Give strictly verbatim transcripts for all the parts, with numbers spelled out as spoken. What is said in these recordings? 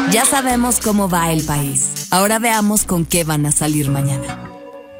Ya sabemos cómo va el país. Ahora veamos con qué van a salir mañana.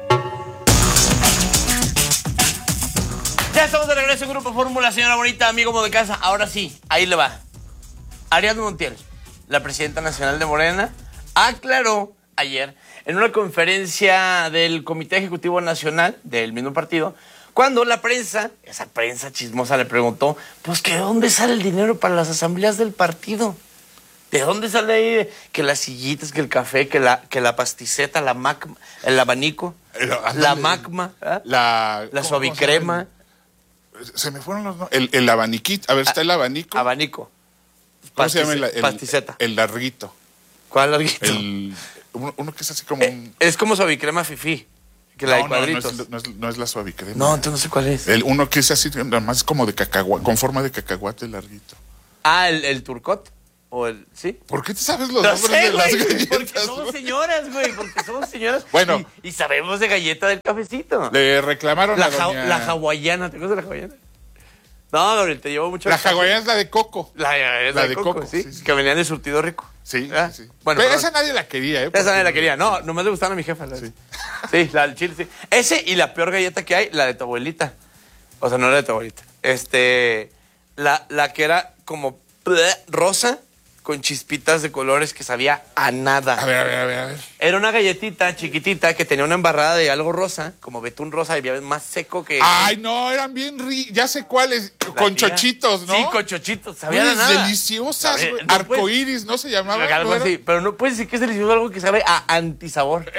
Ya estamos de regreso en Grupo Fórmula, señora bonita, amigo mo de casa. Ahora sí, ahí le va. Ariadna Montiel, la presidenta nacional de Morena, aclaró ayer en una conferencia del Comité Ejecutivo Nacional del mismo partido, cuando la prensa, esa prensa chismosa, le preguntó, pues que de dónde sale el dinero para las asambleas del partido. ¿De dónde sale ahí que las sillitas, que el café, que la, que la pasticeta, la macma, el abanico, El- la ándale. macma, ¿eh? La, la ¿cómo- suavicrema? cómo se llama? Se me fueron los nombres. El, el abaniquito. A ver, está el abanico. Abanico. ¿Cómo se llama? El, Pastice- el- pasticeta. El larguito. ¿Cuál larguito? El, uno, uno que es así como un... Es como suavicrema fifí, que la de no, no, no, cuadritos. es, no, es, no es la suavicrema. No, entonces no sé cuál es. El uno que es así, nada más como de cacahuate, con forma de cacahuate larguito. Ah, el, el turcot. O el, ¿sí? ¿Por qué te sabes los No nombres sé, de las güey, galletas? porque somos güey? señoras, güey, porque somos señoras. Bueno. Y, y sabemos de galleta del cafecito. Le reclamaron La, a ja- doña... la hawaiana, ¿te acuerdas de la hawaiana? No, Gabriel, te llevo mucho. La hawaiana es la de coco. La, la, La de de coco, coco, ¿sí? sí, sí. Que venían de surtido rico. Sí, ¿Ah? sí, sí. Bueno, Pero perdón. esa nadie la quería, ¿eh? Esa nadie la Porque- quería. No, nomás le gustaban a mi jefa. La, sí. sí, la del chile, sí. Ese y la peor galleta que hay, la de tu abuelita. O sea, no la de tu abuelita. Este, la, la que era como bleh, rosa con chispitas de colores que sabía a nada. A ver, a ver, a ver, a ver. Era una galletita chiquitita que tenía una embarrada de algo rosa, como betún rosa, y había más seco que... Ay, no, eran bien ricos. Ya sé cuáles. la Con tía. chochitos, ¿no? Sí, con chochitos. Sabían a Uy, nada. deliciosas, A ver, güey. no Arcoíris, ¿no se llamaba? puedes- algo ¿No era? así, pero no puedes decir que es delicioso algo que sabe a antisabor.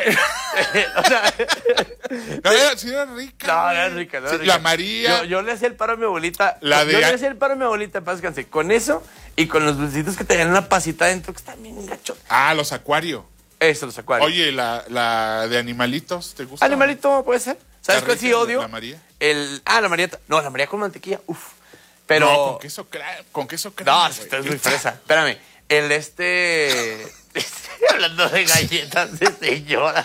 o sea... No, era, sí, era rica. No, güey. era rica, no era Sí, rica. La María. Yo, yo le hacía el paro a mi abuelita. La de- Yo le hacía el paro a mi abuelita, paz descanse, con eso y con los dulcitos que tenían una pasita adentro que están bien gachos. Ah, los acuario. Eso, los acuarios. Oye, la, la de animalitos, ¿te gusta? Animalito, puede ser. ¿Sabes ¿Está cuál sí rica, odio? la María? El, ah, la María. No, la María con mantequilla, uf. Pero. No, con queso crema. Con queso crema. No, güey. si estás muy fresa. Espérame. El este. Estoy hablando de galletas de señora.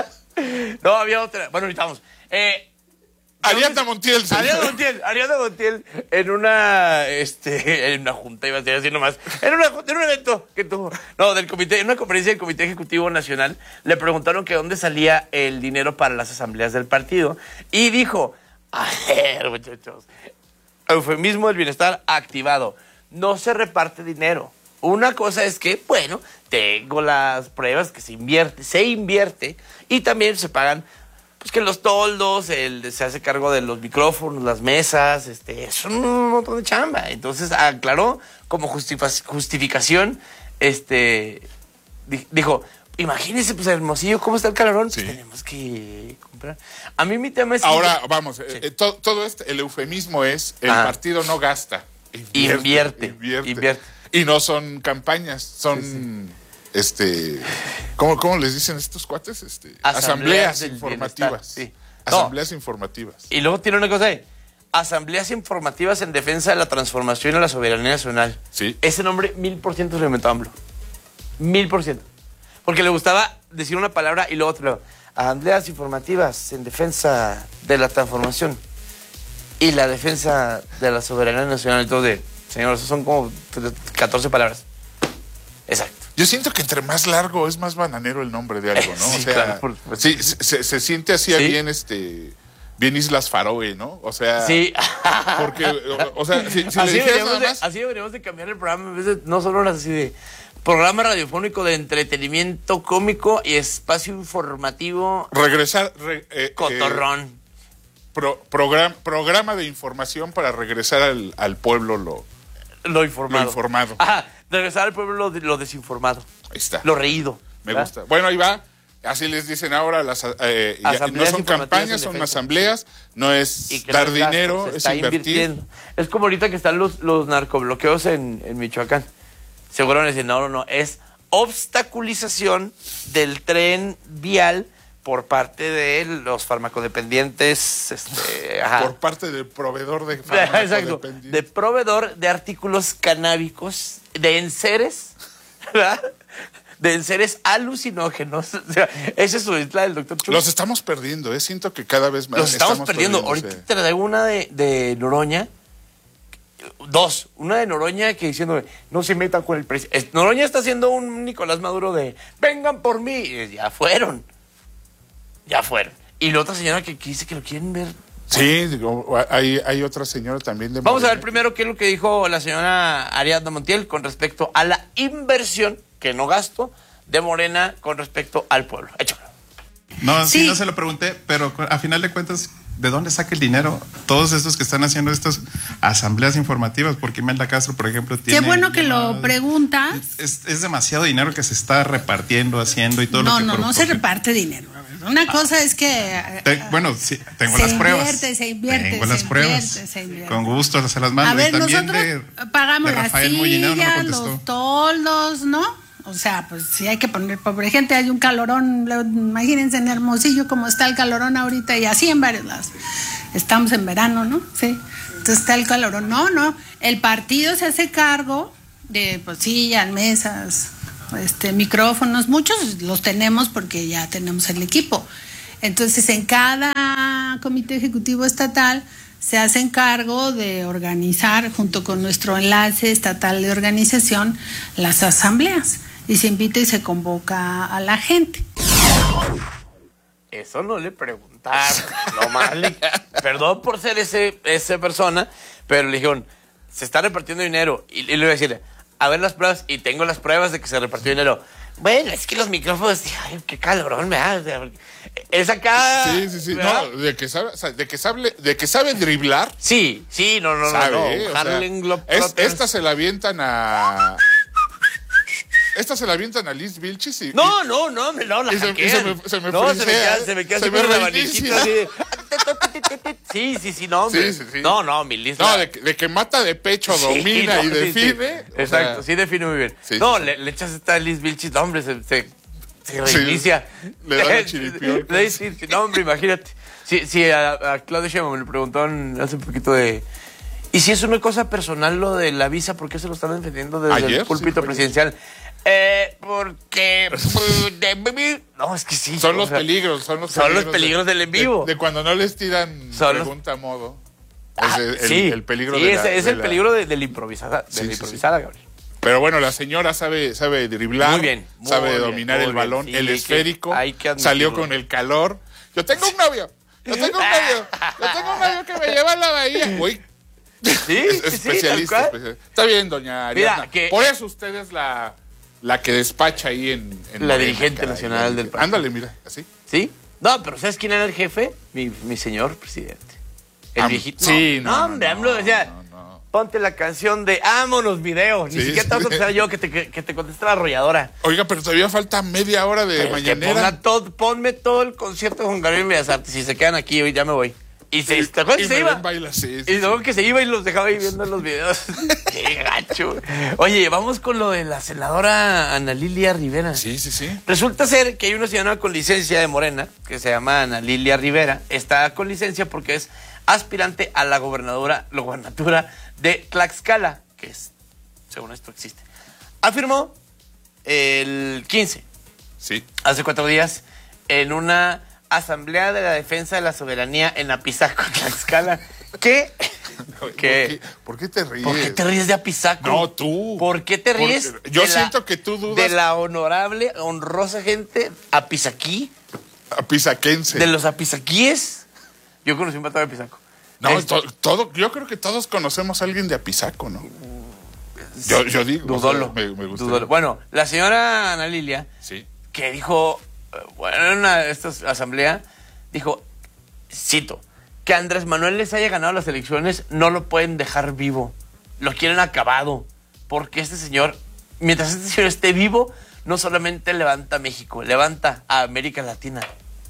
No, había otra. Bueno, ahorita vamos. Eh. Ariadna Montiel, señor. Ariadna Montiel, Ariadna Montiel, en una, este, en una junta, iba a decir así nomás, en, una, en un evento que tuvo, no, del comité, en una conferencia del Comité Ejecutivo Nacional, le preguntaron que dónde salía el dinero para las asambleas del partido, y dijo, a ver, muchachos, eufemismo del bienestar activado, no se reparte dinero. Una cosa es que, bueno, tengo las pruebas que se invierte, se invierte, y también se pagan pues que los toldos, el, se hace cargo de los micrófonos, las mesas, este, es un montón de chamba. Entonces aclaró como justifa- justificación, este, di- dijo, imagínense pues Hermosillo, ¿cómo está el calorón? Sí. Pues tenemos que comprar. A mí mi tema es... Ahora, vamos, eh, eh, to- todo este, el eufemismo es, el Ah. partido no gasta. Invierte, Invierte. invierte. Y no son campañas, son... Este, ¿cómo, ¿cómo les dicen estos cuates? Este, Asambleas asambleas del informativas. bienestar, sí. No. Asambleas informativas. Y luego tiene una cosa ahí, asambleas informativas en defensa de la transformación y la soberanía nacional. Sí. Ese nombre mil por ciento se lo inventó AMLO. Mil por ciento. Porque le gustaba decir una palabra y luego otro. Asambleas informativas en defensa de la transformación y la defensa de la soberanía nacional. Entonces, señor, eso son como catorce palabras. Exacto. Yo siento que entre más largo es más bananero el nombre de algo, ¿no? Sí, o sea, claro, por supuesto. sí, se, se- se siente así a ¿Sí? bien, este, bien Islas Faroe, ¿no? O sea, Sí. porque, o, o sea, si, si le así, dijeras deberíamos nada de, más, así deberíamos de cambiar el programa. En vez de, no solo las así de programa radiofónico de entretenimiento cómico y espacio informativo regresar, re- eh, cotorrón. eh, pro- program- programa de información para regresar al, al pueblo lo, Lo informado. lo informado. Ajá, regresar al pueblo lo, lo desinformado. Ahí está. Lo reído. Me ¿verdad? gusta. Bueno, ahí va. Así les dicen ahora las eh, ya- no Asambleas son informativas campañas, en son defensa. asambleas, no es Y que dar no es gasto, dinero, se es está invertir. invirtiendo. Es como ahorita que están los, los narcobloqueos en, en Michoacán. Seguro van a decir, no, no, no, es obstaculización del tren vial por parte de los farmacodependientes. Este, ajá. Por parte del proveedor de Exacto. farmacodependientes. De proveedor de artículos canábicos, de enseres, ¿verdad? De enseres alucinógenos. O sea, esa es su isla del doctor Chulo. Los estamos perdiendo, ¿eh? Siento que cada vez más Los estamos, perdiendo. o Ahorita sea. te traigo una de, de Noroña. Dos, una de Noroña que diciendo, no se metan con el presidente. Noroña está haciendo un Nicolás Maduro de, vengan por mí. Y ya fueron. Ya fueron. Y la otra señora que, que dice que lo quieren ver. Sí, digo, hay, hay otra señora también de Vamos Morena. a ver primero qué es lo que dijo la señora Ariadna Montiel con respecto a la inversión, que no gasto, de Morena con respecto al pueblo. Échalo. No, sí. Sí, no se lo pregunté, pero a final de cuentas, ¿de dónde saca el dinero todos estos que están haciendo estas asambleas informativas? Porque Imelda Castro, por ejemplo, tiene... Qué bueno que no, lo preguntas. Es, es demasiado dinero que se está repartiendo, haciendo y todo No, lo que... no, por- no se porque- reparte dinero. Una cosa es que... Te- bueno, sí, tengo se las pruebas. invierte, se invierte, Tengo se las pruebas. invierte, se invierte. Con gusto se las mando. A ver, y también nosotros de, pagamos de las Rafael Mollinero no me sillas, contestó. los toldos, ¿no? O sea, pues sí hay que poner pobre gente. Hay un calorón, lo- imagínense en Hermosillo como está el calorón ahorita y así en varios lados. Estamos en verano, ¿no? Sí. Entonces está el calorón. No, no. El partido se hace cargo de pues, sillas, mesas, este, micrófonos. Muchos los tenemos porque ya tenemos el equipo. Entonces, en cada comité ejecutivo estatal se hacen cargo de organizar, junto con nuestro enlace estatal de organización, las asambleas. Y se invita y se convoca a la gente. Eso no le preguntaron. Nomás le- Perdón por ser ese, esa persona, pero le dijeron, se está repartiendo dinero. Y, y le iba a decir, a ver las pruebas, y tengo las pruebas de que se repartió dinero. Bueno, es que los micrófonos, ay, qué calorón me da. Es acá. Sí, sí, sí. ¿verdad? No, de que sabe, o sea, de que sabe, de que sabe driblar. Sí, sí, no, no, Sabe, no. ¿eh? no. O sea, Harlem Globetrotters. es- esta se la avientan a. Esta se la avientan a Liz Vilchis y. No, no, no, me- no, la Y se- y hackean. se me- se me No, se me frisea, queda, se me queda se así me con el reinicia. abaniquito así de... Sí, sí, sí, no, hombre. Sí, sí, sí. No, no, mi Liz. No, la- de que, de que mata de pecho, Sí, domina no, y sí, sí. define. o Exacto, sea, sí define muy bien. Sí, no, sí, le, le echas esta Liz Vilchis, no, hombre, se, se, se Sí, reinicia. le da la chiripiorca. Le- sí, sí, no, hombre, imagínate. Sí, sí, a, a Claudia Sheinbaum le preguntaron hace un poquito de... ¿Y si es una cosa personal lo de la visa? ¿Por qué se lo están defendiendo desde Ayer, el púlpito sí, fue presidencial? Eh, porque... No, es que sí. Son o los sea, peligros, son los son peligros. los peligros de- del en vivo. De, de cuando no les tiran Son los- pregunta a modo. Ah, es el, el- sí, el peligro sí, de ese la- es de el la- peligro de, de la improvisada, de Sí, la sí, improvisada, Gabriel. Pero bueno, la señora sabe, sabe driblar. Muy bien, muy sabe bien, dominar muy el bien. balón, Sí, el hay que- esférico. hay que admitirlo. Salió con el calor. Yo tengo un novio. Yo tengo un novio. Yo tengo un novio que me lleva a la bahía. Uy, Sí, es- sí, sí, tal especialista, cual. especialista. Está bien, doña Mira, Ariadna. que- Por eso usted es la, la que despacha ahí en, en La Morena, dirigente caray. nacional del partido. Ándale, mira, así. ¿Sí? No, pero ¿sabes quién era el jefe? Mi, mi señor presidente. El Am- viejito. sí, no, no, hombre, no, AMLO decía, no, no. ponte la canción de Ámonos Video. Ni Sí, siquiera te vas a sí. contestar yo que te, que, que te conteste la arrolladora. Oiga, pero todavía falta media hora de Pero que mañanera. ponga todo, ponme todo el concierto con Gabriel Bellas Artes. Si se quedan aquí, hoy ya me voy. Y se, ¿te acuerdas Y que se me iba? ven bailar, sí, sí, Y luego sí. que se iba y los dejaba ahí viendo los videos. Qué gacho. Oye, vamos con lo de la senadora Ana Lilia Rivera. Sí, sí, sí. Resulta ser que hay una señora con licencia de Morena, que se llama Ana Lilia Rivera. Está con licencia porque es aspirante a la gobernadora, la gobernatura de Tlaxcala, que es, según esto, existe. Afirmó el quince, Sí. hace cuatro días, en una asamblea de la defensa de la soberanía en Apizaco, Tlaxcala, que... ¿Por que qué, por qué te ríes? ¿Por qué te ríes de Apizaco? No, tú. ¿Por qué te Porque ríes? yo de la- siento que tú dudas- De la honorable, honrosa gente apizaquí, Apizaquense. de los apizaquíes. Yo conocí un pato de Apizaco. No, Este, to- todo, yo creo que todos conocemos a alguien de Apizaco, ¿no? Yo, yo digo. o sea, Dudolo. me, me gusta. Dudolo. Bueno, la señora Ana Lilia, Sí. que dijo, eh, bueno, en una de estas asamblea, dijo, cito, que Andrés Manuel les haya ganado las elecciones, no lo pueden dejar vivo. Lo quieren acabado. Porque este señor, mientras este señor esté vivo, no solamente levanta a México, levanta a América Latina.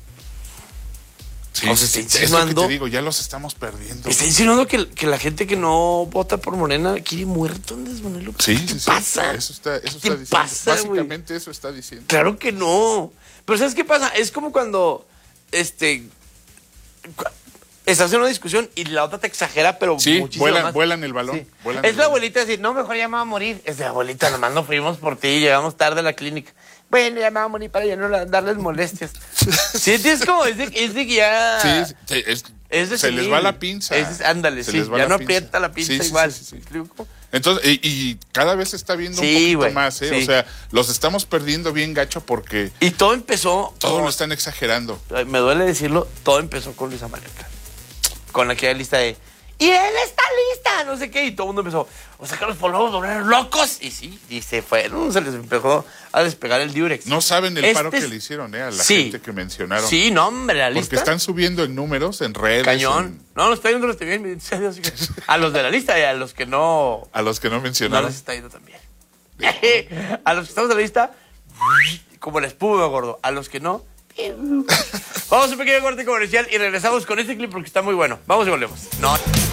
Sí, O sea, sí, está sí, es lo que insinuando- te digo, ya los estamos perdiendo. Está insinuando que, que la gente que no vota por Morena quiere muerto Andrés Manuel López. Sí, ¿Qué sí, te sí. pasa? Eso está, eso ¿Qué está diciendo. pasa, güey? Básicamente eso está diciendo. Claro que no. Pero ¿sabes qué pasa? Es como cuando este cu- estás en una discusión y la otra te exagera, pero Sí, muchísimo vuelan- más. vuelan el balón, vuelan Es el la balón. abuelita decir, no, mejor ya me va a morir. Es de abuelita, nomás no fuimos por ti, llegamos tarde a la clínica. Bueno, ya me va a morir para ya no la- darles molestias. Sí, es como, es de, es de que ya... Sí, sí, es- Es de se senil. les va la pinza. Es, ándale, Se sí, les va ya la no pinza. aprieta la pinza Sí, sí, igual. sí, sí, sí. ¿Me explico? Entonces, y, y cada vez se está viendo Sí, un poquito güey, más, ¿eh? sí. O sea, los estamos perdiendo bien gacho porque Y todo empezó... todo con- lo están exagerando. Me duele decirlo, todo empezó con Luisa María. Con aquella lista de... ¡Y él está lista! No sé qué. Y todo el mundo empezó... O sea, que los polvos volvieron locos. Y sí, y se fueron. Se les empezó a despegar el diurex. No saben el Este paro es- que le hicieron, ¿eh? A la Sí. gente que mencionaron. Sí, no, hombre, la lista... Porque están subiendo en números, en redes. Cañón. en- No, nos está yendo los bien, bendito sea Dios. A los de la lista y a los que no... a los que no No mencionaron. les está yendo también. A los que estamos en la lista, como la espuma, gordo. A los que no... Vamos a un pequeño corte comercial y regresamos con este clip porque está muy bueno. Vamos y volvemos. No...